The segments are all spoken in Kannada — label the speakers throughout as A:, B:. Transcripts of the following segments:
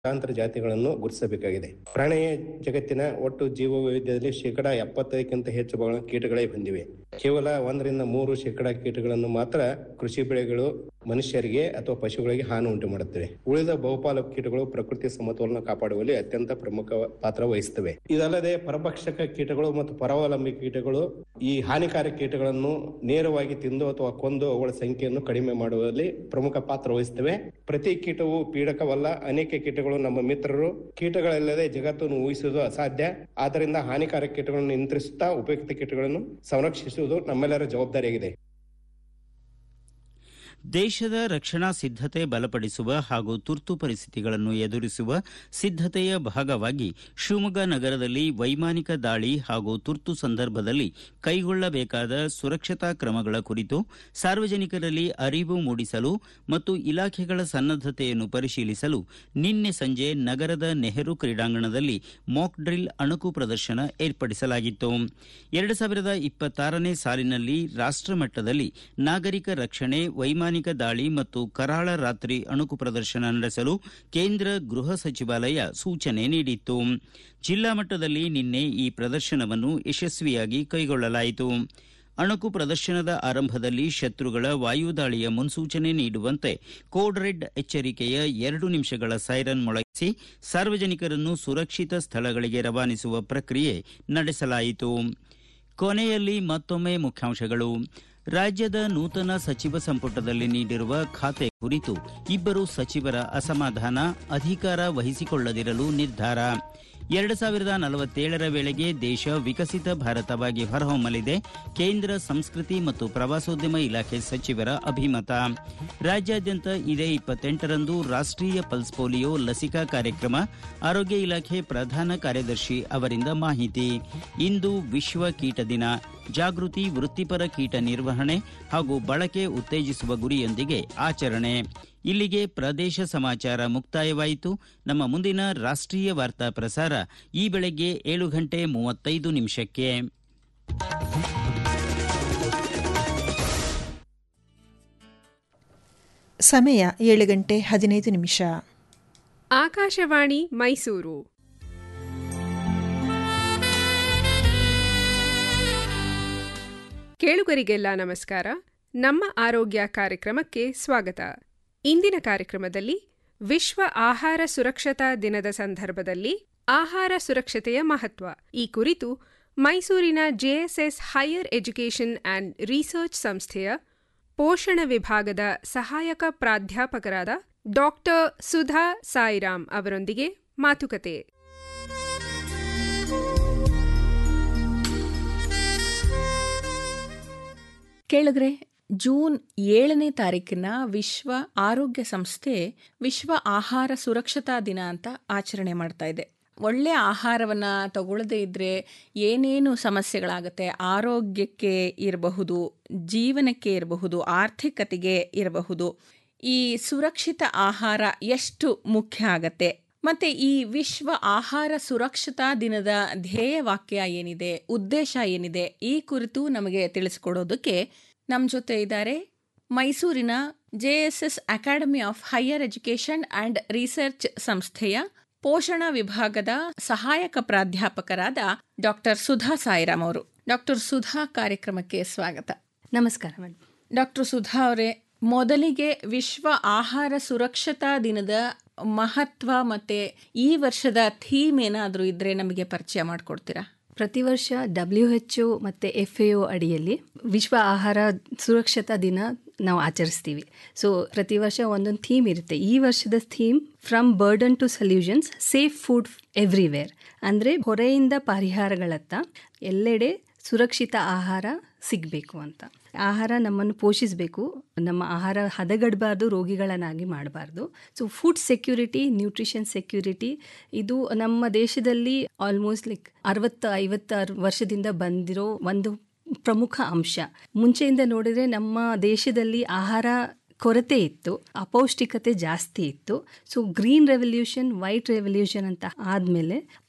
A: ಲಕ್ಷಾಂತರ ಜಾತಿಗಳನ್ನು ಗುರುತಿಸಬೇಕಾಗಿದೆ. ಪ್ರಾಣಿ ಜಗತ್ತಿನ ಒಟ್ಟು ಜೀವ ವೈವಿಧ್ಯದಲ್ಲಿ 75% ಹೆಚ್ಚು ಭಾಗಗಳನ್ನು ಕೀಟಗಳೇ ಹೊಂದಿವೆ. ಕೇವಲ 1-3% ಕೀಟಗಳನ್ನು ಮಾತ್ರ ಕೃಷಿ ಬೆಳೆಗಳು ಮನುಷ್ಯರಿಗೆ ಅಥವಾ ಪಶುಗಳಿಗೆ ಹಾನಿ ಉಂಟು ಮಾಡುತ್ತವೆ. ಉಳಿದ ಬಹುಪಾಲು ಕೀಟಗಳು ಪ್ರಕೃತಿ ಸಮತೋಲನ ಕಾಪಾಡುವಲ್ಲಿ ಅತ್ಯಂತ ಪ್ರಮುಖ ಪಾತ್ರ ವಹಿಸುತ್ತವೆ. ಇದಲ್ಲದೆ ಪರಭಕ್ಷಕ ಕೀಟಗಳು ಮತ್ತು ಪರಾವಲಂಬಿ ಕೀಟಗಳು ಈ ಹಾನಿಕಾರಕ ಕೀಟಗಳನ್ನು ನೇರವಾಗಿ ತಿಂದು ಅಥವಾ ಕೊಂದು ಅವುಗಳ ಸಂಖ್ಯೆಯನ್ನು ಕಡಿಮೆ ಮಾಡುವಲ್ಲಿ ಪ್ರಮುಖ ಪಾತ್ರ ವಹಿಸುತ್ತವೆ. ಪ್ರತಿ ಕೀಟವು ಪೀಡಕವಲ್ಲ. ಅನೇಕ ಕೀಟಗಳು ನಮ್ಮ ಮಿತ್ರರು. ಕೀಟಗಳಿಲ್ಲದೆ ಜಗತ್ತನ್ನು ಊಹಿಸುವುದು ಅಸಾಧ್ಯ. ಆದ್ದರಿಂದ ಹಾನಿಕಾರಕ ಕೀಟಗಳನ್ನು ನಿಯಂತ್ರಿಸುತ್ತಾ ಉಪಯುಕ್ತ ಕೀಟಗಳನ್ನು ಸಂರಕ್ಷಿಸುವುದು ನಮ್ಮೆಲ್ಲರ ಜವಾಬ್ದಾರಿಯಾಗಿದೆ.
B: ದೇಶದ ರಕ್ಷಣಾ ಸಿದ್ಧತೆ ಬಲಪಡಿಸುವ ಹಾಗೂ ತುರ್ತು ಪರಿಸ್ಥಿತಿಗಳನ್ನು ಎದುರಿಸುವ ಸಿದ್ಧತೆಯ ಭಾಗವಾಗಿ ಶಿವಮೊಗ್ಗ ನಗರದಲ್ಲಿ ವೈಮಾನಿಕ ದಾಳಿ ಹಾಗೂ ತುರ್ತು ಸಂದರ್ಭದಲ್ಲಿ ಕೈಗೊಳ್ಳಬೇಕಾದ ಸುರಕ್ಷತಾ ಕ್ರಮಗಳ ಕುರಿತು ಸಾರ್ವಜನಿಕರಲ್ಲಿ ಅರಿವು ಮೂಡಿಸಲು ಮತ್ತು ಇಲಾಖೆಗಳ ಸನ್ನದ್ದತೆಯನ್ನು ಪರಿಶೀಲಿಸಲು ನಿನ್ನೆ ಸಂಜೆ ನಗರದ ನೆಹರು ಕ್ರೀಡಾಂಗಣದಲ್ಲಿ ಮಾಕ್ ಡ್ರಿಲ್ ಅಣುಕು ಪ್ರದರ್ಶನ ಏರ್ಪಡಿಸಲಾಗಿತ್ತು. 2026ನೇ ಸಾಲಿನಲ್ಲಿ ರಾಷ್ಟಮಟ್ಟದಲ್ಲಿ ನಾಗರಿಕ ರಕ್ಷಣೆ, ವೈಮಾನಿಕ ದಾಳಿ ಮತ್ತು ಕರಾಳ ರಾತ್ರಿ ಅಣುಕು ಪ್ರದರ್ಶನ ನಡೆಸಲು ಕೇಂದ್ರ ಗೃಹ ಸಚಿವಾಲಯ ಸೂಚನೆ ನೀಡಿತ್ತು. ಜಿಲ್ಲಾ ಮಟ್ಟದಲ್ಲಿ ನಿನ್ನೆ ಈ ಪ್ರದರ್ಶನವನ್ನು ಯಶಸ್ವಿಯಾಗಿ ಕೈಗೊಳ್ಳಲಾಯಿತು. ಅಣುಕು ಪ್ರದರ್ಶನದ ಆರಂಭದಲ್ಲಿ ಶತ್ರುಗಳ ವಾಯುದಾಳಿಯ ಮುನ್ಸೂಚನೆ ನೀಡುವಂತೆ ಕೋಡ್ ರೆಡ್ ಎಚ್ಚರಿಕೆಯ 2 ನಿಮಿಷಗಳ ಸೈರನ್ ಮೊಳಗಿಸಿ ಸಾರ್ವಜನಿಕರನ್ನು ಸುರಕ್ಷಿತ ಸ್ಥಳಗಳಿಗೆ ರವಾನಿಸುವ ಪ್ರಕ್ರಿಯೆ ನಡೆಸಲಾಯಿತು. ಕೊನೆಯಲ್ಲಿ ಮತ್ತೊಮ್ಮೆ ಮುಖ್ಯಾಂಶಗಳು. ರಾಜ್ಯದ ನೂತನ ಸಚಿವ ಸಂಪುಟದಲ್ಲಿ ನೀಡಿರುವ ಖಾತೆ ಕುರಿತು 2 ಸಚಿವರ ಅಸಮಾಧಾನ, ಅಧಿಕಾರ ವಹಿಸಿಕೊಳ್ಳದಿರಲು ನಿರ್ಧಾರ. 2047ರ ವೇಳೆಗೆ ದೇಶ ವಿಕಸಿತ ಭಾರತವಾಗಿ ಹೊರಹೊಮ್ಮಲಿದೆ, ಕೇಂದ್ರ ಸಂಸ್ಕೃತಿ ಮತ್ತು ಪ್ರವಾಸೋದ್ಯಮ ಇಲಾಖೆ ಸಚಿವರ ಅಭಿಮತ. ರಾಜ್ಯಾದ್ಯಂತ ಇದೇ 28ರಂದು ರಾಷ್ಟೀಯ ಪಲ್ಸ್ ಪೋಲಿಯೋ ಲಸಿಕಾ ಕಾರ್ಯಕ್ರಮ, ಆರೋಗ್ಯ ಇಲಾಖೆ ಪ್ರಧಾನ ಕಾರ್ಯದರ್ಶಿ ಅವರಿಂದ ಮಾಹಿತಿ. ಇಂದು ವಿಶ್ವ ಕೀಟ ದಿನ. ಜಾಗೃತಿ, ವೃತ್ತಿಪರ ಕೀಟ ನಿರ್ವಹಣೆ ಹಾಗೂ ಬಳಕೆ ಉತ್ತೇಜಿಸುವ ಗುರಿಯೊಂದಿಗೆ ಆಚರಣೆ. ಇಲ್ಲಿಗೆ ಪ್ರದೇಶ ಸಮಾಚಾರ ಮುಕ್ತಾಯವಾಯಿತು. ನಮ್ಮ ಮುಂದಿನ ರಾಷ್ಟ್ರೀಯ ವಾರ್ತಾ ಪ್ರಸಾರ ಈ ಬೆಳಗ್ಗೆ 7:35
C: ಸಮಯ 7:15.
D: ಆಕಾಶವಾಣಿ ಮೈಸೂರು. ಕೇಳುಗರಿಗೆಲ್ಲ ನಮಸ್ಕಾರ. ನಮ್ಮ ಆರೋಗ್ಯ ಕಾರ್ಯಕ್ರಮಕ್ಕೆ ಸ್ವಾಗತ. ಇಂದಿನ ಕಾರ್ಯಕ್ರಮದಲ್ಲಿ ವಿಶ್ವ ಆಹಾರ ಸುರಕ್ಷತಾ ದಿನದ ಸಂದರ್ಭದಲ್ಲಿ ಆಹಾರ ಸುರಕ್ಷತೆಯ ಮಹತ್ವ ಈ ಕುರಿತು ಮೈಸೂರಿನ JSS higher education and research ಸಂಸ್ಥೆಯ ಪೋಷಣ ವಿಭಾಗದ ಸಹಾಯಕ ಪ್ರಾಧ್ಯಾಪಕರಾದ ಡಾಕ್ಟರ್ ಸುಧಾ ಸಾಯಿರಾಮ್ ಅವರೊಂದಿಗೆ ಮಾತುಕತೆ.
E: ಕೇಳಿದ್ರೆ ಜೂನ್ 7ನೇ ತಾರೀಕಿನ ವಿಶ್ವ ಆರೋಗ್ಯ ಸಂಸ್ಥೆ ವಿಶ್ವ ಆಹಾರ ಸುರಕ್ಷತಾ ದಿನ ಅಂತ ಆಚರಣೆ ಮಾಡ್ತಾ ಇದೆ. ಒಳ್ಳೆ ಆಹಾರವನ್ನು ತಗೊಳ್ಳದೇ ಇದ್ದರೆ ಏನೇನು ಸಮಸ್ಯೆಗಳಾಗುತ್ತೆ, ಆರೋಗ್ಯಕ್ಕೆ ಇರಬಹುದು, ಜೀವನಕ್ಕೆ ಇರಬಹುದು, ಆರ್ಥಿಕತೆಗೆ ಇರಬಹುದು. ಈ ಸುರಕ್ಷಿತ ಆಹಾರ ಎಷ್ಟು ಮುಖ್ಯ ಆಗತ್ತೆ, ಮತ್ತು ಈ ವಿಶ್ವ ಆಹಾರ ಸುರಕ್ಷತಾ ದಿನದ ಧ್ಯೇಯವಾಕ್ಯ ಏನಿದೆ, ಉದ್ದೇಶ ಏನಿದೆ, ಈ ಕುರಿತು ನಮಗೆ ತಿಳಿಸಿಕೊಡೋದಕ್ಕೆ ನಮ್ಮ ಜೊತೆ ಇದ್ದಾರೆ ಮೈಸೂರಿನ JSS academy of higher education and research ಸಂಸ್ಥೆಯ ಪೋಷಣ ವಿಭಾಗದ ಸಹಾಯಕ ಪ್ರಾಧ್ಯಾಪಕರಾದ ಡಾಕ್ಟರ್ ಸುಧಾ ಸಾಯಿರಾಮ್ ಅವರು. ಡಾಕ್ಟರ್ ಸುಧಾ, ಕಾರ್ಯಕ್ರಮಕ್ಕೆ ಸ್ವಾಗತ.
F: ನಮಸ್ಕಾರ ಮೇಡಮ್.
E: ಡಾಕ್ಟರ್ ಸುಧಾ ಅವರೇ, ಮೊದಲಿಗೆ ವಿಶ್ವ ಆಹಾರ ಸುರಕ್ಷತಾ ದಿನದ ಮಹತ್ವ ಮತ್ತು ಈ ವರ್ಷದ ಥೀಮ್ ಏನಾದರೂ ಇದ್ದರೆ ನಮಗೆ ಪರಿಚಯ ಮಾಡಿಕೊಡ್ತೀರಾ?
F: ಪ್ರತಿ ವರ್ಷ WHO ಮತ್ತು FAO ಅಡಿಯಲ್ಲಿ ವಿಶ್ವ ಆಹಾರ ಸುರಕ್ಷತಾ ದಿನ ನಾವು ಆಚರಿಸ್ತೀವಿ. ಸೊ ಪ್ರತಿ ವರ್ಷ ಒಂದೊಂದು ಥೀಮ್ ಇರುತ್ತೆ. ಈ ವರ್ಷದ theme from burden to solutions, safe food everywhere. ಅಂದರೆ ಹೊರೆಯಿಂದ ಪರಿಹಾರಗಳತ್ತ ಎಲ್ಲೆಡೆ ಸುರಕ್ಷಿತ ಆಹಾರ ಸಿಗಬೇಕು ಅಂತ. ಆಹಾರ ನಮ್ಮನ್ನು ಪೋಷಿಸಬೇಕು, ನಮ್ಮ ಆಹಾರ ಹದಗಡಬಾರ್ದು, ರೋಗಿಗಳನ್ನಾಗಿ ಮಾಡಬಾರ್ದು. So food security, nutrition security ಇದು ನಮ್ಮ ದೇಶದಲ್ಲಿ ಆಲ್ಮೋಸ್ಟ್ 60-50 ವರ್ಷದಿಂದ ಬಂದಿರೋ ಒಂದು ಪ್ರಮುಖ ಅಂಶ. ಮುಂಚೆಯಿಂದ ನೋಡಿದರೆ ನಮ್ಮ ದೇಶದಲ್ಲಿ ಆಹಾರ ಕೊರತೆ ಇತ್ತು, ಅಪೌಷ್ಟಿಕತೆ ಜಾಸ್ತಿ ಇತ್ತು. So green revolution, white revolution ಅಂತ ಆದಮೇಲೆ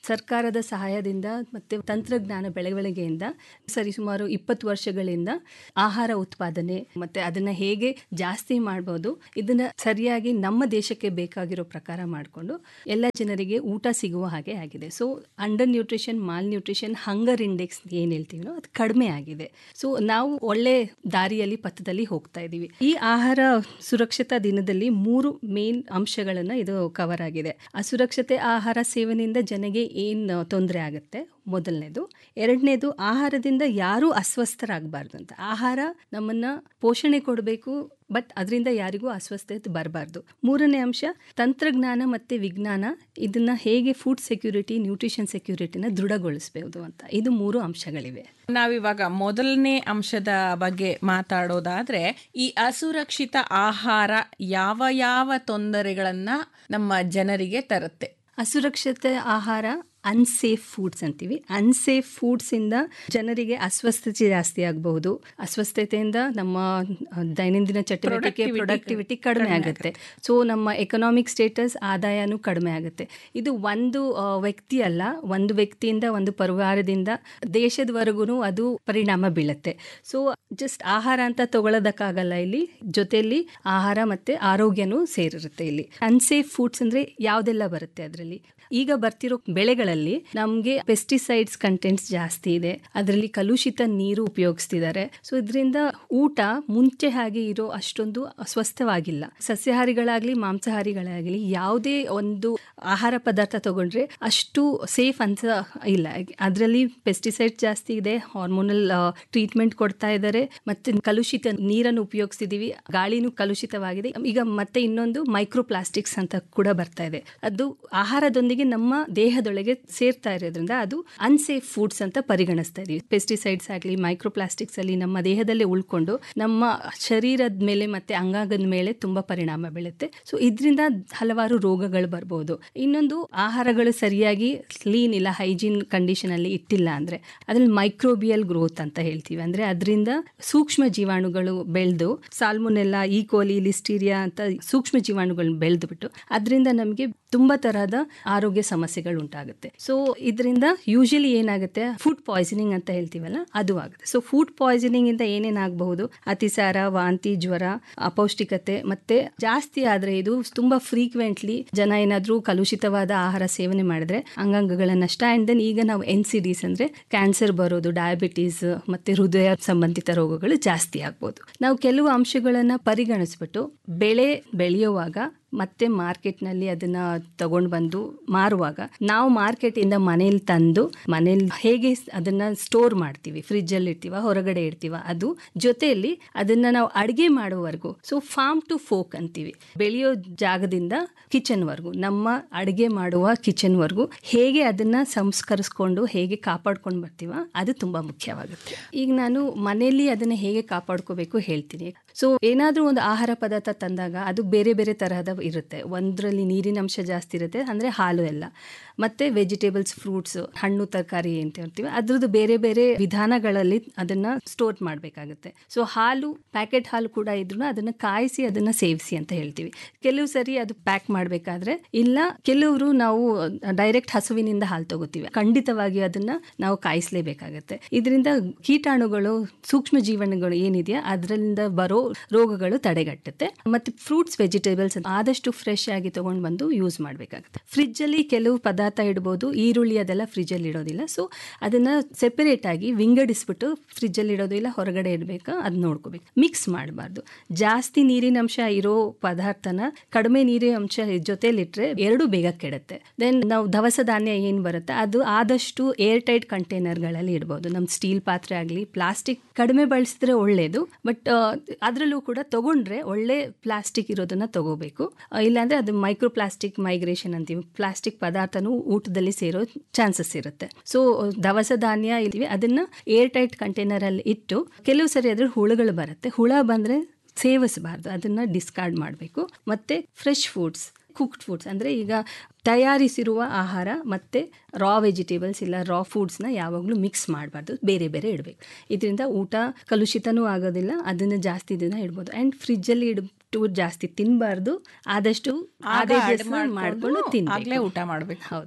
F: ಸರ್ಕಾರದ ಸಹಾಯದಿಂದ ಮತ್ತು ತಂತ್ರಜ್ಞಾನ ಬೆಳವಣಿಗೆಯಿಂದ ಸರಿಸುಮಾರು 20 ವರ್ಷಗಳಿಂದ ಆಹಾರ ಉತ್ಪಾದನೆ ಮತ್ತು ಅದನ್ನು ಹೇಗೆ ಜಾಸ್ತಿ ಮಾಡ್ಬೋದು ಇದನ್ನು ಸರಿಯಾಗಿ ನಮ್ಮ ದೇಶಕ್ಕೆ ಬೇಕಾಗಿರೋ ಪ್ರಕಾರ ಮಾಡಿಕೊಂಡು ಎಲ್ಲ ಜನರಿಗೆ ಊಟ ಸಿಗುವ ಹಾಗೆ ಆಗಿದೆ. So under nutrition, mall nutrition, ಹಂಗರ್ ಇಂಡೆಕ್ಸ್ ಏನು ಹೇಳ್ತೀವೋ ಅದು ಕಡಿಮೆ ಆಗಿದೆ. ಸೊ ನಾವು ಒಳ್ಳೆ ದಾರಿಯಲ್ಲಿ ಪಥದಲ್ಲಿ ಹೋಗ್ತಾ ಇದ್ದೀವಿ. ಈ ಆಹಾರ ಸುರಕ್ಷತಾ ದಿನದಲ್ಲಿ 3 ಮೇನ್ ಅಂಶಗಳನ್ನು ಇದು ಕವರ್ ಆಗಿದೆ. ಅಸುರಕ್ಷತೆ ಆಹಾರ ಸೇವನೆಯಿಂದ ಜನಗೆ ಏನು ತೊಂದರೆ ಆಗುತ್ತೆ ಮೊದಲನೇದು. ಎರಡನೇದು, ಆಹಾರದಿಂದ ಯಾರೂ ಅಸ್ವಸ್ಥರಾಗಬಾರ್ದು ಅಂತ. ಆಹಾರ ನಮ್ಮನ್ನು ಪೋಷಣೆ ಕೊಡಬೇಕು, ಬಟ್ ಅದರಿಂದ ಯಾರಿಗೂ ಅಸ್ವಸ್ಥತೆ ಬರಬಾರ್ದು. ಮೂರನೇ ಅಂಶ, ತಂತ್ರಜ್ಞಾನ ಮತ್ತು ವಿಜ್ಞಾನ ಇದನ್ನು ಹೇಗೆ ಫುಡ್ ಸೆಕ್ಯೂರಿಟಿ, ನ್ಯೂಟ್ರಿಷನ್ ಸೆಕ್ಯೂರಿಟಿನ ದೃಢಗೊಳಿಸಬಹುದು ಅಂತ. ಇದು 3 ಅಂಶಗಳಿವೆ.
E: ನಾವಿವಾಗ ಮೊದಲನೇ ಅಂಶದ ಬಗ್ಗೆ ಮಾತಾಡೋದಾದ್ರೆ, ಈ ಅಸುರಕ್ಷಿತ ಆಹಾರ ಯಾವ ಯಾವ ತೊಂದರೆಗಳನ್ನು ನಮ್ಮ ಜನರಿಗೆ ತರುತ್ತೆ?
F: ಅಸುರಕ್ಷಿತ ಆಹಾರ ಅನ್ಸೇಫ್ ಫುಡ್ಸ್ ಅಂತೀವಿ. ಅನ್ಸೇಫ್ ಫುಡ್ಸಿಂದ ಜನರಿಗೆ ಅಸ್ವಸ್ಥತೆ ಜಾಸ್ತಿ ಆಗಬಹುದು. ಅಸ್ವಸ್ಥತೆಯಿಂದ ನಮ್ಮ ದೈನಂದಿನ ಚಟುವಟಿಕೆ, ಪ್ರೊಡಕ್ಟಿವಿಟಿ ಕಡಿಮೆ ಆಗುತ್ತೆ. ಸೊ ನಮ್ಮ ಎಕನಾಮಿಕ್ ಸ್ಟೇಟಸ್, ಆದಾಯನೂ ಕಡಿಮೆ ಆಗುತ್ತೆ. ಇದು ಒಂದು ವ್ಯಕ್ತಿ ಅಲ್ಲ, ಒಂದು ವ್ಯಕ್ತಿಯಿಂದ, ಒಂದು ಪರಿವಾರದಿಂದ ದೇಶದವರೆಗೂ ಅದು ಪರಿಣಾಮ ಬೀಳುತ್ತೆ. ಸೊ ಜಸ್ಟ್ ಆಹಾರ ಅಂತ ತಗೊಳ್ಳೋದಕ್ಕಾಗಲ್ಲ, ಇಲ್ಲಿ ಜೊತೆಯಲ್ಲಿ ಆಹಾರ ಮತ್ತು ಆರೋಗ್ಯನೂ ಸೇರಿರುತ್ತೆ. ಇಲ್ಲಿ ಅನ್ಸೇಫ್ ಫುಡ್ಸ್ ಅಂದರೆ ಯಾವುದೆಲ್ಲ ಬರುತ್ತೆ ಅದರಲ್ಲಿ. ಈಗ ಬರ್ತಿರೋ ಬೆಳೆಗಳಲ್ಲಿ ನಮಗೆ ಪೆಸ್ಟಿಸೈಡ್ಸ್ ಕಂಟೆಂಟ್ಸ್ ಜಾಸ್ತಿ ಇದೆ, ಅದರಲ್ಲಿ ಕಲುಷಿತ ನೀರು ಉಪಯೋಗಿಸ್ತಿದ್ದಾರೆ. ಸೊ ಇದರಿಂದ ಊಟ ಮುಂಚೆ ಹಾಗೆ ಇರೋ ಅಷ್ಟೊಂದು ಸ್ವಸ್ಥವಾಗಿಲ್ಲ. ಸಸ್ಯಾಹಾರಿಗಳಾಗಲಿ ಮಾಂಸಾಹಾರಿಗಳಾಗಲಿ ಯಾವುದೇ ಒಂದು ಆಹಾರ ಪದಾರ್ಥ ತಗೊಂಡ್ರೆ ಅಷ್ಟು ಸೇಫ್ ಅಂತ ಇಲ್ಲ. ಅದರಲ್ಲಿ ಪೆಸ್ಟಿಸೈಡ್ಸ್ ಜಾಸ್ತಿ ಇದೆ, ಹಾರ್ಮೋನಲ್ ಟ್ರೀಟ್ಮೆಂಟ್ ಕೊಡ್ತಾ ಇದ್ದಾರೆ, ಮತ್ತೆ ಕಲುಷಿತ ನೀರನ್ನು ಉಪಯೋಗಿಸ್ತಿದ್ದೀವಿ, ಗಾಳಿನೂ ಕಲುಷಿತವಾಗಿದೆ. ಈಗ ಮತ್ತೆ ಇನ್ನೊಂದು ಮೈಕ್ರೋ ಪ್ಲಾಸ್ಟಿಕ್ಸ್ ಅಂತ ಕೂಡ ಬರ್ತಾ ಇದೆ. ಅದು ಆಹಾರದೊಂದಿಗೆ ನಮ್ಮ ದೇಹದೊಳಗೆ ಸೇರ್ತಾ ಇರೋದ್ರಿಂದ ಅದು ಅನ್ಸೇಫ್ ಫುಡ್ಸ್ ಅಂತ ಪರಿಗಣಿಸ್ತಾ ಇದೀವಿ. ಪೆಸ್ಟಿಸೈಡ್ಸ್ ಆಗಲಿ ಮೈಕ್ರೋ ಪ್ಲಾಸ್ಟಿಕ್ಸ್ ಅಲ್ಲಿ ನಮ್ಮ ದೇಹದಲ್ಲೇ ಉಳ್ಕೊಂಡು ನಮ್ಮ ಶರೀರದ ಮೇಲೆ ಮತ್ತೆ ಅಂಗಾಂಗದ ಮೇಲೆ ತುಂಬಾ ಪರಿಣಾಮ ಬೀಳುತ್ತೆ. ಸೊ ಇದರಿಂದ ಹಲವಾರು ರೋಗಗಳು ಬರ್ಬೋದು. ಇನ್ನೊಂದು, ಆಹಾರಗಳು ಸರಿಯಾಗಿ ಕ್ಲೀನ್ ಇಲ್ಲ, ಹೈಜೀನ್ ಕಂಡೀಷನ್ ಅಲ್ಲಿ ಇಟ್ಟಿಲ್ಲ ಅಂದ್ರೆ ಅದ್ರಲ್ಲಿ ಮೈಕ್ರೋಬಿಯಲ್ ಗ್ರೋತ್ ಅಂತ ಹೇಳ್ತೀವಿ. ಅಂದ್ರೆ ಅದರಿಂದ ಸೂಕ್ಷ್ಮ ಜೀವಾಣುಗಳು ಬೆಳೆದು, ಸಾಲ್ಮೊನೆಲ್ಲಾ, ಈ ಕೋಲಿ, ಲಿಸ್ಟೀರಿಯಾ ಅಂತ ಸೂಕ್ಷ್ಮ ಜೀವಾಣುಗಳು ಬೆಳೆದ್ಬಿಟ್ಟು ಅದರಿಂದ ನಮಗೆ ತುಂಬಾ ತರಹದ ಆರೋಗ್ಯ ಸಮಸ್ಯೆಗಳು ಉಂಟಾಗುತ್ತೆ. ಸೊ ಇದರಿಂದ ಯೂಶಲಿ ಏನಾಗುತ್ತೆ, ಫುಡ್ ಪಾಯ್ಸನಿಂಗ್ ಅಂತ ಹೇಳ್ತೀವಲ್ಲ, ಅದು ಆಗುತ್ತೆ. ಸೊ ಫುಡ್ ಪಾಯ್ಸನಿಂಗ್ ಇಂದ ಏನೇನಾಗಬಹುದು, ಅತಿಸಾರ, ವಾಂತಿ, ಜ್ವರ, ಅಪೌಷ್ಟಿಕತೆ, ಮತ್ತೆ ಜಾಸ್ತಿ ಆದ್ರೆ ಇದು ತುಂಬಾ ಫ್ರೀಕ್ವೆಂಟ್ಲಿ ಜನ ಏನಾದ್ರೂ ಕಲುಷಿತವಾದ ಆಹಾರ ಸೇವನೆ ಮಾಡಿದ್ರೆ ಅಂಗಾಂಗಗಳ ನಷ್ಟ. ಅಂಡ್ ದೆನ್ ಈಗ ನಾವು NCDs ಅಂದ್ರೆ ಕ್ಯಾನ್ಸರ್ ಬರೋದು, ಡಯಾಬಿಟೀಸ್ ಮತ್ತೆ ಹೃದಯ ಸಂಬಂಧಿತ ರೋಗಗಳು ಜಾಸ್ತಿ ಆಗ್ಬೋದು. ನಾವು ಕೆಲವು ಅಂಶಗಳನ್ನ ಪರಿಗಣಿಸ್ಬಿಟ್ಟು ಬೆಳೆ ಬೆಳೆಯುವಾಗ ಮತ್ತೆ ಮಾರ್ಕೆಟ್ನಲ್ಲಿ ಅದನ್ನ ತಗೊಂಡು ಬಂದು ಮಾರುವಾಗ ನಾವು ಮಾರ್ಕೆಟಿಂದ ಮನೇಲಿ ತಂದು ಮನೇಲಿ ಹೇಗೆ ಅದನ್ನ ಸ್ಟೋರ್ ಮಾಡ್ತೀವಿ, ಫ್ರಿಜ್ ಅಲ್ಲಿ ಇರ್ತೀವ, ಹೊರಗಡೆ ಇರ್ತೀವ, ಅದು ಜೊತೆಯಲ್ಲಿ ಅದನ್ನ ನಾವು ಅಡಿಗೆ ಮಾಡುವವರೆಗೂ, ಸೊ ಫಾರ್ಮ್ ಟು ಫೋಕ್ ಅಂತೀವಿ, ಬೆಳೆಯೋ ಜಾಗದಿಂದ ಕಿಚನ್ ವರ್ಗು, ನಮ್ಮ ಅಡಿಗೆ ಮಾಡುವ ಕಿಚನ್ ವರ್ಗು ಹೇಗೆ ಅದನ್ನ ಸಂಸ್ಕರಿಸ್ಕೊಂಡು ಹೇಗೆ ಕಾಪಾಡ್ಕೊಂಡು ಬರ್ತೀವ, ಅದು ತುಂಬಾ ಮುಖ್ಯವಾಗುತ್ತೆ. ಈಗ ನಾನು ಮನೆಯಲ್ಲಿ ಅದನ್ನ ಹೇಗೆ ಕಾಪಾಡ್ಕೋಬೇಕು ಹೇಳ್ತೀನಿ. ಸೊ ಏನಾದ್ರೂ ಒಂದು ಆಹಾರ ಪದಾರ್ಥ ತಂದಾಗ ಅದು ಬೇರೆ ಬೇರೆ ತರಹದ ಇರುತ್ತೆ. ಒಂದರಲ್ಲಿ ನೀರಿನ ಅಂಶ ಜಾಸ್ತಿ ಇರುತ್ತೆ, ಅಂದರೆ ಹಾಲು ಎಲ್ಲ, ಮತ್ತೆ ವೆಜಿಟೇಬಲ್ಸ್, ಫ್ರೂಟ್ಸ್, ಹಣ್ಣು, ತರಕಾರಿ ಅಂತ ಹೇಳ್ತೀವಿ, ಅದ್ರದ್ದು ಬೇರೆ ಬೇರೆ ವಿಧಾನಗಳಲ್ಲಿ ಅದನ್ನ ಸ್ಟೋರ್ ಮಾಡಬೇಕಾಗುತ್ತೆ. ಸೊ ಹಾಲು, ಪ್ಯಾಕೆಟ್ ಹಾಲು ಕೂಡ ಇದ್ರೂ ಅದನ್ನ ಕಾಯಿಸಿ ಅದನ್ನ ಸೇವಿಸಿ ಅಂತ ಹೇಳ್ತೀವಿ. ಕೆಲವು ಸರಿ ಅದು ಪ್ಯಾಕ್ ಮಾಡಬೇಕಾದ್ರೆ ಇಲ್ಲ, ಕೆಲವರು ನಾವು ಡೈರೆಕ್ಟ್ ಹಸುವಿನಿಂದ ಹಾಲು ತಗೋತೀವಿ, ಖಂಡಿತವಾಗಿ ಅದನ್ನ ನಾವು ಕಾಯಿಸಲೇಬೇಕಾಗತ್ತೆ. ಇದರಿಂದ ಕೀಟಾಣುಗಳು, ಸೂಕ್ಷ್ಮ ಜೀವಾಣುಗಳು ಏನಿದೆಯಾ ಅದರಿಂದ ಬರೋ ರೋಗಗಳು ತಡೆಗಟ್ಟುತ್ತೆ. ಮತ್ತೆ ಫ್ರೂಟ್ಸ್, ವೆಜಿಟೇಬಲ್ಸ್ ಆದಷ್ಟು ಫ್ರೆಶ್ ಆಗಿ ತಗೊಂಡು ಬಂದು ಯೂಸ್ ಮಾಡಬೇಕಾಗುತ್ತೆ. ಫ್ರಿಜ್ ಅಲ್ಲಿ ಕೆಲವು ಪದಾರ್ಥ ಇಡ್ಬೋದು, ಈರುಳ್ಳಿ ಅದೆಲ್ಲ ಫ್ರಿಜ್ ಅಲ್ಲಿ ಇಡೋದಿಲ್ಲ. ಸೊ ಅದನ್ನ ಸೆಪರೇಟ್ ಆಗಿ ವಿಂಗಡಿಸ್ಬಿಟ್ಟು ಫ್ರಿಜ್ ಅಲ್ಲಿ ಇಡೋದು ಇಲ್ಲ, ಹೊರಗಡೆ ಇಡಬೇಕಾ ಅದು ನೋಡ್ಕೋಬೇಕು. ಮಿಕ್ಸ್ ಮಾಡಬಾರ್ದು. ಜಾಸ್ತಿ ನೀರಿನ ಅಂಶ ಇರೋ ಪದಾರ್ಥನ ಕಡಿಮೆ ನೀರಿನ ಅಂಶ ಜೊತೆಲಿಟ್ರೆ ಎರಡು ಬೇಗ ಕೆಡುತ್ತೆ. ದೆನ್ ನಾವು ದವಸ ಧಾನ್ಯ ಏನ್ ಬರುತ್ತೆ ಅದು ಆದಷ್ಟು ಏರ್ ಟೈಟ್ ಕಂಟೈನರ್ಗಳಲ್ಲಿ ಇಡ್ಬೋದು. ನಮ್ಮ ಸ್ಟೀಲ್ ಪಾತ್ರೆ ಆಗಲಿ, ಪ್ಲಾಸ್ಟಿಕ್ ಕಡಿಮೆ ಬಳಸಿದ್ರೆ ಒಳ್ಳೇದು, ಬಟ್ ಅದರಲ್ಲೂ ಕೂಡ ತಗೊಂಡ್ರೆ ಒಳ್ಳೆ ಪ್ಲಾಸ್ಟಿಕ್ ಇರೋದನ್ನ ತಗೋಬೇಕು. ಇಲ್ಲಾಂದ್ರೆ ಅದು ಮೈಕ್ರೋ ಪ್ಲಾಸ್ಟಿಕ್ ಮೈಗ್ರೇಷನ್ ಅಂತೀವಿ, ಪ್ಲಾಸ್ಟಿಕ್ ಪದಾರ್ಥನೂ ಊಟದಲ್ಲಿ ಸೇರೋ ಚಾನ್ಸಸ್ ಇರುತ್ತೆ. ಸೊ ದವಸ ಧಾನ್ಯ ಇದ್ದೀವಿ ಅದನ್ನ ಏರ್ ಟೈಟ್ ಕಂಟೈನರ್ ಅಲ್ಲಿ ಇಟ್ಟು, ಕೆಲವು ಸರಿ ಅದ್ರಲ್ಲಿ ಹುಳುಗಳು ಬರುತ್ತೆ, ಹುಳ ಬಂದ್ರೆ ಸೇವಿಸಬಾರ್ದು, ಅದನ್ನ ಡಿಸ್ಕಾರ್ಡ್ ಮಾಡಬೇಕು. ಮತ್ತೆ ಫ್ರೆಶ್ ಫುಡ್ಸ್, ಕುಕ್ಡ್ ಫುಡ್ಸ್ ಅಂದರೆ ಈಗ ತಯಾರಿಸಿರುವ ಆಹಾರ ಮತ್ತು ರಾ ವೆಜಿಟೇಬಲ್ಸ್ ಇಲ್ಲ ರಾ ಫುಡ್ಸ್ನ ಯಾವಾಗಲೂ ಮಿಕ್ಸ್ ಮಾಡಬಾರ್ದು, ಬೇರೆ ಬೇರೆ ಇಡಬೇಕು. ಇದರಿಂದ ಊಟ ಕಲುಷಿತನೂ ಆಗೋದಿಲ್ಲ, ಅದನ್ನು ಜಾಸ್ತಿ ದಿನ ಇಡ್ಬೋದು. ಆ್ಯಂಡ್ ಫ್ರಿಜ್ಜಲ್ಲಿ ಇಟ್ಟು ಜಾಸ್ತಿ ತಿನ್ನಬಾರ್ದು, ಆದಷ್ಟು ಮಾಡ್ಕೊಂಡು ತಿನ್ನಬೇಕು, ಊಟ ಮಾಡಬೇಕು. ಹೌದು.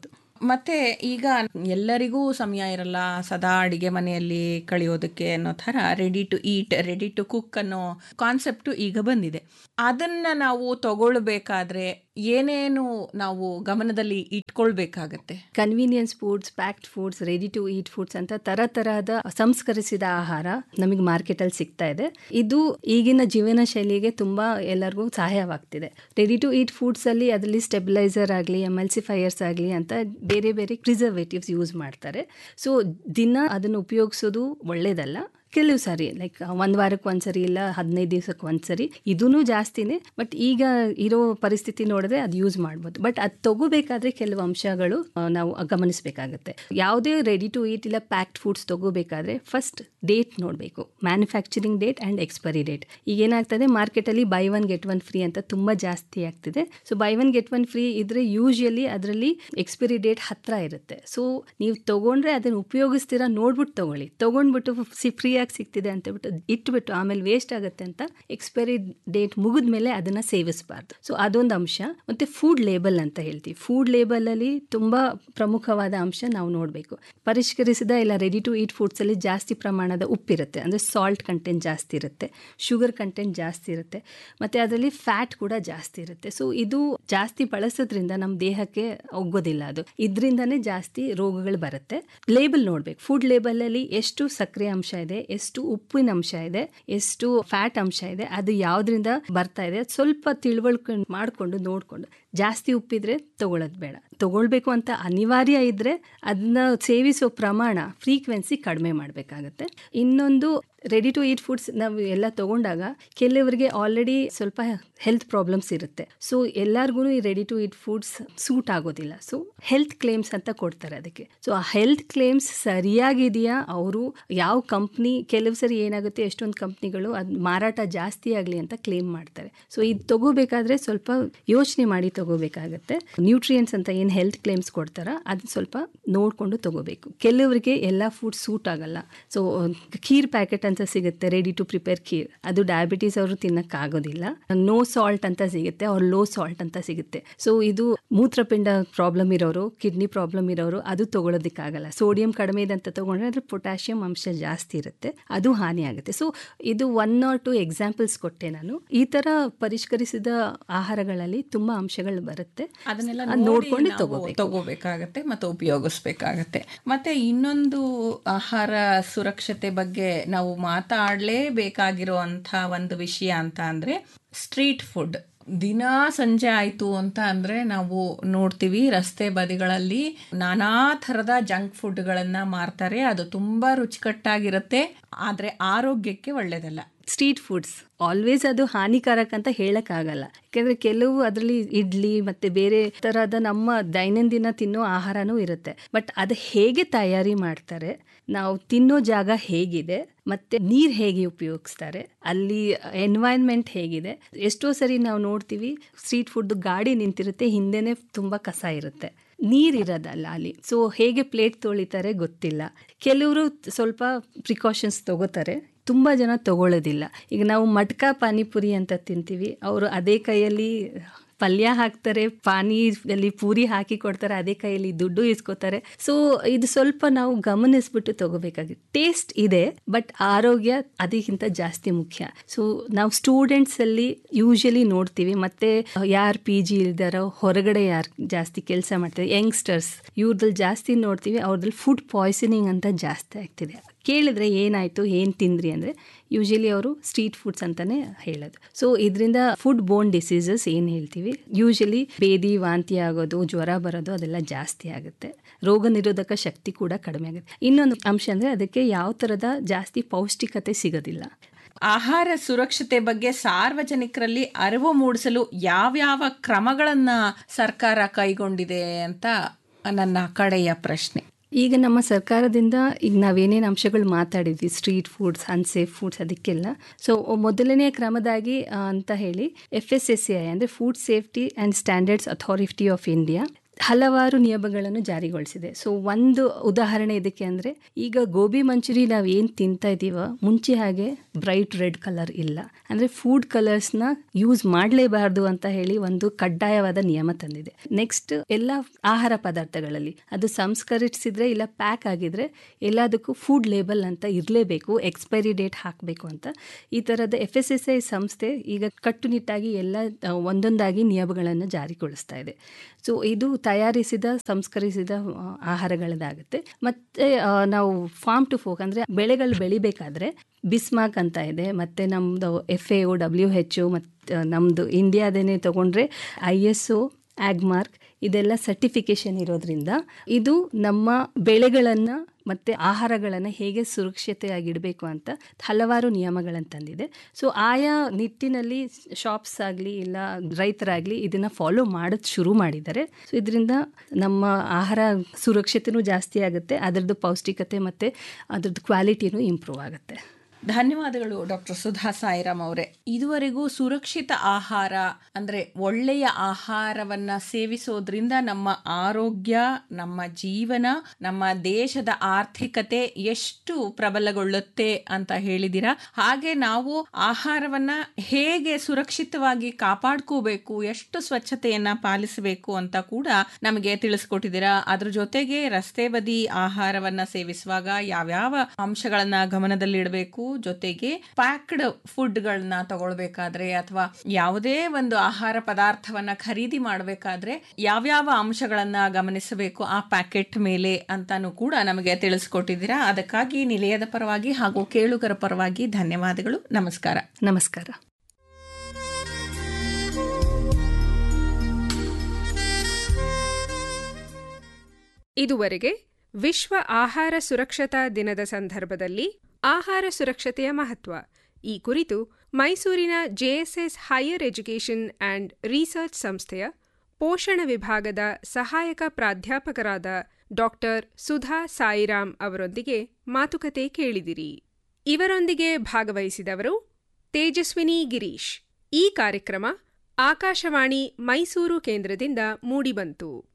E: ಮತ್ತೆ ಈಗ ಎಲ್ಲರಿಗೂ ಸಮಯ ಇರಲ್ಲ ಸದಾ ಅಡಿಗೆ ಮನೆಯಲ್ಲಿ ಕಳೆಯೋದಕ್ಕೆ ಅನ್ನೋ ಥರ ready to eat, ready to cook ಅನ್ನೋ ಕಾನ್ಸೆಪ್ಟು ಈಗ ಬಂದಿದೆ. ಅದನ್ನ ನಾವು ತಗೊಳ್ಬೇಕಾದ್ರೆ ಏನೇನು ನಾವು ಗಮನದಲ್ಲಿ ಇಟ್ಕೊಳ್ಬೇಕಾಗತ್ತೆ?
F: Convenience foods, packed foods, ready to eat foods ಅಂತ ತರತರಹದ ಸಂಸ್ಕರಿಸಿದ ಆಹಾರ ನಮಗೆ ಮಾರ್ಕೆಟಲ್ಲಿ ಸಿಗ್ತಾ ಇದೆ. ಇದು ಈಗಿನ ಜೀವನ ಶೈಲಿಗೆ ತುಂಬಾ ಎಲ್ಲರಿಗೂ ಸಹಾಯವಾಗ್ತಿದೆ. ರೆಡಿ ಟು ಈಟ್ ಫುಡ್ಸ್ ಅಲ್ಲಿ ಅದರಲ್ಲಿ ಸ್ಟೆಬಿಲೈಸರ್ ಆಗಲಿ, ಎಮಲ್ಸಿಫೈಯರ್ಸ್ ಆಗಲಿ ಅಂತ ಬೇರೆ ಬೇರೆ ಪ್ರಿಸರ್ವೇಟಿವ್ಸ್ ಯೂಸ್ ಮಾಡ್ತಾರೆ. ಸೊ ದಿನ ಅದನ್ನು ಉಪಯೋಗಿಸೋದು ಒಳ್ಳೇದಲ್ಲ. ಕೆಲವು ಸಾರಿ ಲೈಕ್ 1 ವಾರಕ್ಕೆ ಒಂದ್ಸರಿ ಇಲ್ಲ 15 ದಿವಸಕ್ಕೆ ಒಂದ್ಸರಿ, ಇದೂ ಜಾಸ್ತಿನೇ. ಬಟ್ ಈಗ ಇರೋ ಪರಿಸ್ಥಿತಿ ನೋಡಿದ್ರೆ ಅದು ಯೂಸ್ ಮಾಡ್ಬೋದು. ಬಟ್ ಅದು ತಗೋಬೇಕಾದ್ರೆ ಕೆಲವು ಅಂಶಗಳು ನಾವು ಗಮನಿಸಬೇಕಾಗತ್ತೆ. ಯಾವುದೇ ರೆಡಿ ಟು ಈಟ್ ಇಲ್ಲ ಪ್ಯಾಕ್ಡ್ ಫುಡ್ಸ್ ತಗೋಬೇಕಾದ್ರೆ ಫಸ್ಟ್ ಡೇಟ್ ನೋಡಬೇಕು, manufacturing date and expiry date. ಈಗ ಏನಾಗ್ತದೆ ಮಾರ್ಕೆಟಲ್ಲಿ ಬೈ 1 get 1 ಫ್ರೀ ಅಂತ ತುಂಬ ಜಾಸ್ತಿ ಆಗ್ತಿದೆ. ಸೊ ಬೈ 1 get 1 ಫ್ರೀ ಇದ್ರೆ ಯೂಶಲಿ ಅದರಲ್ಲಿ ಎಕ್ಸ್ಪೈರಿ ಡೇಟ್ ಹತ್ರ ಇರುತ್ತೆ. ಸೊ ನೀವು ತಗೊಂಡ್ರೆ ಅದನ್ನು ಉಪಯೋಗಿಸ್ತೀರಾ ನೋಡ್ಬಿಟ್ಟು ತಗೊಳ್ಳಿ. ತಗೊಂಡ್ಬಿಟ್ಟು ಫ್ರೀಯಾಗಿ ಸಿಗ್ತಿದೆ ಅಂತ ಇಟ್ಬಿಟ್ಟು ಆಮೇಲೆ ವೇಸ್ಟ್ ಆಗುತ್ತೆ ಅಂತ ಎಕ್ಸ್ಪೈರಿ ಡೇಟ್ ಮುಗಿದ ಮೇಲೆ ಅದನ್ನ ಸೇವಿಸಬಾರ್ದು. ಸೊ ಅದೊಂದು ಅಂಶ. ಮತ್ತೆ ಫುಡ್ ಲೇಬಲ್ ಅಂತ ಹೇಳ್ತೀವಿ. ಫುಡ್ ಲೇಬಲ್ ಅಲ್ಲಿ ತುಂಬಾ ಪ್ರಮುಖವಾದ ಅಂಶ ನಾವು ನೋಡಬೇಕು. ಪರಿಷ್ಕರಿಸಿದ ಇಲ್ಲ ರೆಡಿ ಟು ಈಟ್ ಫುಡ್ಸ್ ಅಲ್ಲಿ ಜಾಸ್ತಿ ಪ್ರಮಾಣದ ಉಪ್ಪಿರುತ್ತೆ, ಅಂದ್ರೆ ಸಾಲ್ಟ್ ಕಂಟೆಂಟ್ ಜಾಸ್ತಿ ಇರುತ್ತೆ, ಶುಗರ್ ಕಂಟೆಂಟ್ ಜಾಸ್ತಿ ಇರುತ್ತೆ, ಮತ್ತೆ ಅದರಲ್ಲಿ ಫ್ಯಾಟ್ ಕೂಡ ಜಾಸ್ತಿ ಇರುತ್ತೆ. ಸೊ ಇದು ಜಾಸ್ತಿ ಬಳಸೋದ್ರಿಂದ ನಮ್ಮ ದೇಹಕ್ಕೆ ಒಗ್ಗೋದಿಲ್ಲ. ಅದು ಇದರಿಂದನೇ ಜಾಸ್ತಿ ರೋಗಗಳು ಬರುತ್ತೆ. ಲೇಬಲ್ ನೋಡ್ಬೇಕು. ಫುಡ್ ಲೇಬಲ್ ಅಲ್ಲಿ ಎಷ್ಟು ಸಕ್ಕರೆ ಅಂಶ ಇದೆ, ಎಷ್ಟು ಉಪ್ಪಿನ ಅಂಶ ಇದೆ, ಎಷ್ಟು ಫ್ಯಾಟ್ ಅಂಶ ಇದೆ, ಅದು ಯಾವ್ದ್ರಿಂದ ಬರ್ತಾ ಇದೆ ಸ್ವಲ್ಪ ತಿಳುವಳಿಕೆ ಮಾಡಿಕೊಂಡು ನೋಡಿಕೊಂಡು. ಜಾಸ್ತಿ ಉಪ್ಪಿದ್ರೆ ತಗೊಳ್ಳೋದು ಬೇಡ. ತಗೊಳ್ಬೇಕು ಅಂತ ಅನಿವಾರ್ಯ ಇದ್ರೆ ಅದನ್ನ ಸೇವಿಸೋ ಪ್ರಮಾಣ, ಫ್ರೀಕ್ವೆನ್ಸಿ ಕಡಿಮೆ ಮಾಡಬೇಕಾಗತ್ತೆ. ಇನ್ನೊಂದು, ರೆಡಿ ಟು ಈಟ್ ಫುಡ್ಸ್ ನಾವು ಎಲ್ಲ ತಗೊಂಡಾಗ ಕೆಲವರಿಗೆ ಆಲ್ರೆಡಿ ಸ್ವಲ್ಪ ಹೆಲ್ತ್ ಪ್ರಾಬ್ಲಮ್ಸ್ ಇರುತ್ತೆ. ಸೊ ಎಲ್ಲರಿಗೂ ಈ ready to eat foods suit ಆಗೋದಿಲ್ಲ. ಸೊ ಹೆಲ್ತ್ ಕ್ಲೇಮ್ಸ್ ಅಂತ ಕೊಡ್ತಾರೆ ಅದಕ್ಕೆ. ಸೊ ಆ ಹೆಲ್ತ್ ಕ್ಲೇಮ್ಸ್ ಸರಿಯಾಗಿದೆಯಾ, ಅವರು ಯಾವ ಕಂಪ್ನಿ, ಕೆಲವು ಸರಿ ಏನಾಗುತ್ತೆ ಎಷ್ಟೊಂದು ಕಂಪ್ನಿಗಳು ಅದು ಮಾರಾಟ ಜಾಸ್ತಿ ಆಗಲಿ ಅಂತ ಕ್ಲೇಮ್ ಮಾಡ್ತಾರೆ. ಸೊ ಇದು ತಗೋಬೇಕಾದ್ರೆ ಸ್ವಲ್ಪ ಯೋಚನೆ ಮಾಡಿ ತಗೋಬೇಕಾಗತ್ತೆ. ನ್ಯೂಟ್ರಿಯೆಂಟ್ಸ್ ಅಂತ ಏನು ಹೆಲ್ತ್ ಕ್ಲೇಮ್ಸ್ ಕೊಡ್ತಾರ ಅದನ್ನ ಸ್ವಲ್ಪ ನೋಡಿಕೊಂಡು ತಗೋಬೇಕು. ಕೆಲವರಿಗೆ ಎಲ್ಲ ಫುಡ್ ಸೂಟ್ ಆಗಲ್ಲ. ಸೊ ಖೀರ್ ಪ್ಯಾಕೆಟ್ ಅಂತ ಸಿಗುತ್ತೆ, ರೆಡಿ ಟು ಪ್ರಿಪೇರ್ ಖೀರ್, ಅದು ಡಯಾಬಿಟೀಸ್ ಅವರು ತಿನ್ನಕ್ಕಾಗೋದಿಲ್ಲ. ನೋ ಸಾಲ್ಟ್ ಅಂತ ಸಿಗುತ್ತೆ, ಅವ್ರು ಲೋ ಸಾಲ್ಟ್ ಅಂತ ಸಿಗುತ್ತೆ. ಸೊ ಇದು ಮೂತ್ರಪಿಂಡ ಪ್ರಾಬ್ಲಮ್ ಇರೋರು, ಕಿಡ್ನಿ ಪ್ರಾಬ್ಲಮ್ ಇರೋರು ಅದು ತಗೊಳ್ಳೋದಕ್ಕಾಗಲ್ಲ. ಸೋಡಿಯಂ ಕಡಿಮೆ ಇದೆ ಅಂತ ತಗೊಂಡ್ರೆ ಅದ್ರ ಪೊಟ್ಯಾಷಿಯಂ ಅಂಶ ಜಾಸ್ತಿ ಇರುತ್ತೆ, ಅದು ಹಾನಿ ಆಗುತ್ತೆ. ಸೊ ಇದು 1 or 2 ಎಕ್ಸಾಂಪಲ್ಸ್ ಕೊಟ್ಟೆ ನಾನು. ಈ ತರ ಪರಿಷ್ಕರಿಸಿದ ಆಹಾರಗಳಲ್ಲಿ ತುಂಬಾ ಅಂಶಗಳು ಬರುತ್ತೆ,
E: ಅದನ್ನೆಲ್ಲ
F: ನೋಡ್ಕೊಂಡು
E: ತಗೋಬೇಕಾಗತ್ತೆ ಮತ್ತು ಉಪಯೋಗಿಸ್ಬೇಕಾಗತ್ತೆ. ಮತ್ತೆ ಇನ್ನೊಂದು ಆಹಾರ ಸುರಕ್ಷತೆ ಬಗ್ಗೆ ನಾವು ಮಾತಾಡಲೇಬೇಕಾಗಿರುವಂಥ ಒಂದು ವಿಷಯ ಅಂತ ಅಂದರೆ ಸ್ಟ್ರೀಟ್ ಫುಡ್. ದಿನ ಸಂಜೆ ಆಯಿತು ಅಂತ ಅಂದರೆ ನಾವು ನೋಡ್ತೀವಿ ರಸ್ತೆ ಬದಿಗಳಲ್ಲಿ ನಾನಾ ಥರದ ಜಂಕ್ ಫುಡ್ಗಳನ್ನು ಮಾರ್ತಾರೆ. ಅದು ತುಂಬ ರುಚಿಕಟ್ಟಾಗಿರುತ್ತೆ, ಆದರೆ ಆರೋಗ್ಯಕ್ಕೆ ಒಳ್ಳೆಯದಲ್ಲ.
F: ಸ್ಟ್ರೀಟ್ ಫುಡ್ಸ್ ಆಲ್ವೇಸ್ ಅದು ಹಾನಿಕಾರಕ ಅಂತ ಹೇಳಕ್ಕಾಗಲ್ಲ. ಯಾಕೆಂದ್ರೆ ಕೆಲವು ಅದರಲ್ಲಿ ಇಡ್ಲಿ ಮತ್ತೆ ಬೇರೆ ತರಹದ ನಮ್ಮ ದೈನಂದಿನ ತಿನ್ನೋ ಆಹಾರನೂ ಇರುತ್ತೆ. ಬಟ್ ಅದು ಹೇಗೆ ತಯಾರಿ ಮಾಡ್ತಾರೆ, ನಾವು ತಿನ್ನೋ ಜಾಗ ಹೇಗಿದೆ, ಮತ್ತೆ ನೀರು ಹೇಗೆ ಉಪಯೋಗಿಸ್ತಾರೆ, ಅಲ್ಲಿ ಎನ್ವೈರ್ನ್ಮೆಂಟ್ ಹೇಗಿದೆ. ಎಷ್ಟೋ ಸರಿ ನಾವು ನೋಡ್ತೀವಿ ಸ್ಟ್ರೀಟ್ ಫುಡ್ ಗಾಡಿ ನಿಂತಿರುತ್ತೆ, ಹಿಂದೆನೆ ತುಂಬಾ ಕಸ ಇರುತ್ತೆ, ನೀರಿರೋದಲ್ಲ ಅಲ್ಲಿ. ಸೊ ಹೇಗೆ ಪ್ಲೇಟ್ ತೊಳಿತಾರೆ ಗೊತ್ತಿಲ್ಲ. ಕೆಲವರು ಸ್ವಲ್ಪ ಪ್ರಿಕಾಷನ್ಸ್ ತಗೋತಾರೆ, ತುಂಬ ಜನ ತಗೊಳ್ಳೋದಿಲ್ಲ. ಈಗ ನಾವು ಮಟ್ಕ ಪಾನಿಪುರಿ ಅಂತ ತಿಂತೀವಿ, ಅವರು ಅದೇ ಕೈಯಲ್ಲಿ ಪಲ್ಯ ಹಾಕ್ತಾರೆ, ಪಾನಿಯಲ್ಲಿ ಪೂರಿ ಹಾಕಿ ಕೊಡ್ತಾರೆ, ಅದೇ ಕೈಯಲ್ಲಿ ದುಡ್ಡು ಇಸ್ಕೋತಾರೆ. ಸೊ ಇದು ಸ್ವಲ್ಪ ನಾವು ಗಮನಿಸ್ಬಿಟ್ಟು ತಗೋಬೇಕಾಗುತ್ತೆ. ಟೇಸ್ಟ್ ಇದೆ ಬಟ್ ಆರೋಗ್ಯ ಅದಕ್ಕಿಂತ ಜಾಸ್ತಿ ಮುಖ್ಯ. ಸೊ ನಾವು ಸ್ಟೂಡೆಂಟ್ಸ್ ಅಲ್ಲಿ ಯೂಶಲಿ ನೋಡ್ತೀವಿ, ಮತ್ತೆ ಯಾರು PG ಇಲ್ದಾರೋ, ಹೊರಗಡೆ ಯಾರು ಜಾಸ್ತಿ ಕೆಲಸ ಮಾಡ್ತಾರೆ, ಯಂಗ್ಸ್ಟರ್ಸ್, ಇವ್ರದಲ್ಲಿ ಜಾಸ್ತಿ ನೋಡ್ತೀವಿ, ಅವ್ರದಲ್ಲಿ ಫುಡ್ ಪಾಯ್ಸನಿಂಗ್ ಅಂತ ಜಾಸ್ತಿ ಆಗ್ತಿದೆ. ಕೇಳಿದ್ರೆ ಏನಾಯ್ತು, ಏನು ತಿಂದ್ರಿ ಅಂದರೆ ಯೂಶಲಿ ಅವರು ಸ್ಟ್ರೀಟ್ ಫುಡ್ಸ್ ಅಂತಾನೆ ಹೇಳೋದು. ಸೊ ಇದರಿಂದ ಫುಡ್ ಬೋನ್ ಡಿಸೀಸಸ್ ಏನು ಹೇಳ್ತೀವಿ, ಯೂಶಲಿ ಬೇದಿ, ವಾಂತಿ ಆಗೋದು, ಜ್ವರ ಬರೋದು ಅದೆಲ್ಲ ಜಾಸ್ತಿ ಆಗುತ್ತೆ. ರೋಗ ನಿರೋಧಕ ಶಕ್ತಿ ಕೂಡ ಕಡಿಮೆ ಆಗುತ್ತೆ. ಇನ್ನೊಂದು ಅಂಶ ಅಂದರೆ ಅದಕ್ಕೆ ಯಾವ ಥರದ ಜಾಸ್ತಿ ಪೌಷ್ಟಿಕತೆ ಸಿಗೋದಿಲ್ಲ.
E: ಆಹಾರ ಸುರಕ್ಷತೆ ಬಗ್ಗೆ ಸಾರ್ವಜನಿಕರಲ್ಲಿ ಅರಿವು ಮೂಡಿಸಲು ಯಾವ್ಯಾವ ಕ್ರಮಗಳನ್ನು ಸರ್ಕಾರ ಕೈಗೊಂಡಿದೆ ಅಂತ ನನ್ನ ಕಡೆಯ ಪ್ರಶ್ನೆ.
F: ಈಗ ನಮ್ಮ ಸರ್ಕಾರದಿಂದ ಈಗ ನಾವೇನೇನು ಅಂಶಗಳು ಮಾತಾಡಿದ್ವಿ, ಸ್ಟ್ರೀಟ್ ಫುಡ್ಸ್, ಅನ್ಸೇಫ್ ಫುಡ್ಸ್, ಅದಕ್ಕೆಲ್ಲ ಸೊ ಮೊದಲನೇ ಕ್ರಮದಾಗಿ ಅಂತ ಹೇಳಿ FSSAI ಅಂದರೆ food safety and standards authority of India ಹಲವಾರು ನಿಯಮಗಳನ್ನು ಜಾರಿಗೊಳಿಸಿದೆ. ಸೊ ಒಂದು ಉದಾಹರಣೆ ಇದಕ್ಕೆ ಅಂದರೆ, ಈಗ ಗೋಬಿ ಮಂಚೂರಿ ನಾವು ಏನು ತಿಂತಾ ಇದ್ದೀವೋ ಮುಂಚೆ ಹಾಗೆ ಬ್ರೈಟ್ ರೆಡ್ ಕಲರ್ ಇಲ್ಲ. ಅಂದರೆ ಫುಡ್ ಕಲರ್ಸ್ನ ಯೂಸ್ ಮಾಡಲೇಬಾರ್ದು ಅಂತ ಹೇಳಿ ಒಂದು ಕಡ್ಡಾಯವಾದ ನಿಯಮ ತಂದಿದೆ. ನೆಕ್ಸ್ಟ್, ಎಲ್ಲ ಆಹಾರ ಪದಾರ್ಥಗಳಲ್ಲಿ ಅದು ಸಂಸ್ಕರಿಸಿದ್ರೆ ಇಲ್ಲ ಪ್ಯಾಕ್ ಆಗಿದ್ರೆ ಎಲ್ಲದಕ್ಕೂ ಫುಡ್ ಲೇಬಲ್ ಅಂತ ಇರಲೇಬೇಕು, ಎಕ್ಸ್ಪೈರಿ ಡೇಟ್ ಹಾಕಬೇಕು ಅಂತ. ಈ ಥರದ FSSAI ಸಂಸ್ಥೆ ಈಗ ಕಟ್ಟುನಿಟ್ಟಾಗಿ ಎಲ್ಲ ಒಂದೊಂದಾಗಿ ನಿಯಮಗಳನ್ನು ಜಾರಿಗೊಳಿಸ್ತಾ ಇದೆ. ಸೊ ಇದು ತಯಾರಿಸಿದ ಸಂಸ್ಕರಿಸಿದ ಆಹಾರಗಳದಾಗುತ್ತೆ. ಮತ್ತು ನಾವು ಫಾರ್ಮ್ ಟು ಫೋಕ್ ಅಂದರೆ ಬೆಳೆಗಳು ಬೆಳಿಬೇಕಾದ್ರೆ ಬಿಸ್ಮಾರ್ಕ್ ಅಂತ ಇದೆ, ಮತ್ತು ನಮ್ಮದು FAO, WHO, ಮತ್ತು ನಮ್ಮದು ಇಂಡಿಯಾದೇನೆ ತೊಗೊಂಡ್ರೆ ISO, ಆಗ್ಮಾರ್ಕ್, ಇದೆಲ್ಲ ಸರ್ಟಿಫಿಕೇಷನ್ ಇರೋದ್ರಿಂದ ಇದು ನಮ್ಮ ಬೆಳೆಗಳನ್ನು ಮತ್ತು ಆಹಾರಗಳನ್ನು ಹೇಗೆ ಸುರಕ್ಷತೆಯಾಗಿಡಬೇಕು ಅಂತ ಹಲವಾರು ನಿಯಮಗಳನ್ನು ತಂದಿದೆ. ಸೊ ಆಯಾ ನಿಟ್ಟಿನಲ್ಲಿ ಶಾಪ್ಸ್ ಆಗಲಿ ಇಲ್ಲ ರೈತರಾಗಲಿ ಇದನ್ನು ಫಾಲೋ ಮಾಡೋದು ಶುರು ಮಾಡಿದ್ದಾರೆ. ಸೊ ಇದರಿಂದ ನಮ್ಮ ಆಹಾರ ಸುರಕ್ಷತೆಯೂ ಜಾಸ್ತಿ ಆಗುತ್ತೆ, ಅದರದ್ದು ಪೌಷ್ಟಿಕತೆ ಮತ್ತು ಅದರದ್ದು ಕ್ವಾಲಿಟಿನೂ ಇಂಪ್ರೂವ್ ಆಗುತ್ತೆ.
E: ಧನ್ಯವಾದಗಳು ಡಾಕ್ಟರ್ ಸುಧಾ ಸಾಯಿರಾಮ್ ಅವರೇ. ಇದುವರೆಗೂ ಸುರಕ್ಷಿತ ಆಹಾರ ಅಂದರೆ ಒಳ್ಳೆಯ ಆಹಾರವನ್ನ ಸೇವಿಸೋದ್ರಿಂದ ನಮ್ಮ ಆರೋಗ್ಯ, ನಮ್ಮ ಜೀವನ, ನಮ್ಮ ದೇಶದ ಆರ್ಥಿಕತೆ ಎಷ್ಟು ಪ್ರಬಲಗೊಳ್ಳುತ್ತೆ ಅಂತ ಹೇಳಿದಿರಾ. ಹಾಗೆ ನಾವು ಆಹಾರವನ್ನ ಹೇಗೆ ಸುರಕ್ಷಿತವಾಗಿ ಕಾಪಾಡ್ಕೋಬೇಕು, ಎಷ್ಟು ಸ್ವಚ್ಛತೆಯನ್ನ ಪಾಲಿಸಬೇಕು ಅಂತ ಕೂಡ ನಮಗೆ ತಿಳಿಸ್ಕೊಟ್ಟಿದ್ದೀರಾ. ಅದ್ರ ಜೊತೆಗೆ ರಸ್ತೆ ಬದಿ ಆಹಾರವನ್ನ ಸೇವಿಸುವಾಗ ಯಾವ್ಯಾವ ಅಂಶಗಳನ್ನ ಗಮನದಲ್ಲಿಡಬೇಕು, ಜೊತೆಗೆ ಪ್ಯಾಕ್ಡ್ ಫುಡ್ಗಳನ್ನ ತಗೊಳ್ಬೇಕಾದ್ರೆ ಅಥವಾ ಯಾವುದೇ ಒಂದು ಆಹಾರ ಪದಾರ್ಥವನ್ನ ಖರೀದಿ ಮಾಡಬೇಕಾದ್ರೆ ಯಾವ್ಯಾವ ಅಂಶಗಳನ್ನ ಗಮನಿಸಬೇಕು ಆ ಪ್ಯಾಕೆಟ್ ಮೇಲೆ ಅಂತಾನು ಕೂಡ ನಮಗೆ ತಿಳಿಸ್ಕೊಟ್ಟಿದ್ದೀರಾ. ಅದಕ್ಕಾಗಿ ನಿಲಯದ ಪರವಾಗಿ ಹಾಗೂ ಕೇಳುಗರ ಪರವಾಗಿ ಧನ್ಯವಾದಗಳು. ನಮಸ್ಕಾರ.
F: ನಮಸ್ಕಾರ.
D: ಇದುವರೆಗೆ ವಿಶ್ವ ಆಹಾರ ಸುರಕ್ಷತಾ ದಿನದ ಸಂದರ್ಭದಲ್ಲಿ ಆಹಾರ ಸುರಕ್ಷತೆಯ ಮಹತ್ವ ಈ ಕುರಿತು ಮೈಸೂರಿನ JSS higher education and research ಸಂಸ್ಥೆಯ ಪೋಷಣ ವಿಭಾಗದ ಸಹಾಯಕ ಪ್ರಾಧ್ಯಾಪಕರಾದ ಡಾಕ್ಟರ್ ಸುಧಾ ಸಾಯಿರಾಮ್ ಅವರೊಂದಿಗೆ ಮಾತುಕತೆ ಕೇಳಿದಿರಿ. ಇವರೊಂದಿಗೆ ಭಾಗವಹಿಸಿದವರು ತೇಜಸ್ವಿನಿ ಗಿರೀಶ್. ಈ ಕಾರ್ಯಕ್ರಮ ಆಕಾಶವಾಣಿ ಮೈಸೂರು ಕೇಂದ್ರದಿಂದ ಮೂಡಿಬಂತು.